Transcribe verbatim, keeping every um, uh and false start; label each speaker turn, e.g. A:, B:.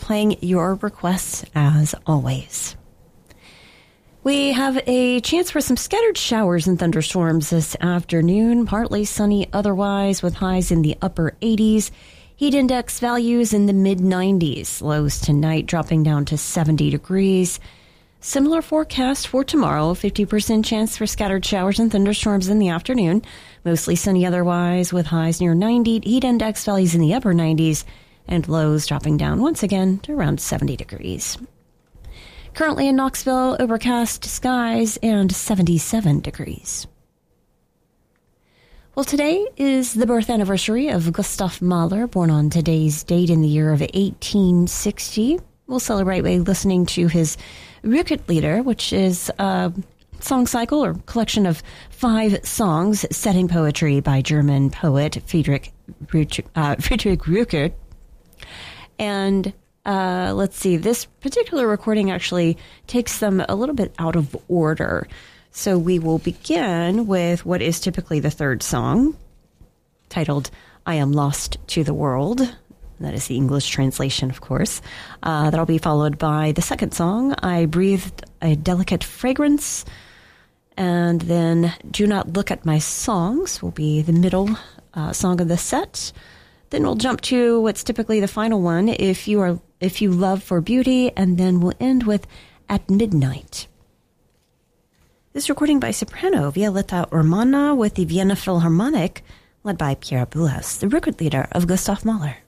A: playing your requests as always. We have a chance for some scattered showers and thunderstorms this afternoon. Partly sunny otherwise with highs in the upper eighties. Heat index values in the mid nineties. Lows tonight dropping down to seventy degrees. Similar forecast for tomorrow. fifty percent chance for scattered showers and thunderstorms in the afternoon. Mostly sunny otherwise with highs near ninety. Heat index values in the upper nineties. And lows dropping down once again to around seventy degrees. Currently in Knoxville, overcast skies and seventy-seven degrees. Well, today is the birth anniversary of Gustav Mahler, born on today's date in the year of eighteen sixty. We'll celebrate by listening to his Rückert-Lieder, which is a song cycle or collection of five songs set in poetry by German poet Friedrich, uh, Friedrich Rückert. And Uh, let's see, this particular recording actually takes them a little bit out of order. So we will begin with what is typically the third song, titled I Am Lost to the World. That is the English translation, of course. Uh, that'll be followed by the second song, I Breathed a Delicate Fragrance. And then Do Not Look at My Songs will be the middle uh, song of the set. Then we'll jump to what's typically the final one, If You Are If You Love for Beauty, and then we'll end with At Midnight. This recording by soprano Violetta Urmana with the Vienna Philharmonic, led by Pierre Boulez, the Rückert-Lieder of Gustav Mahler.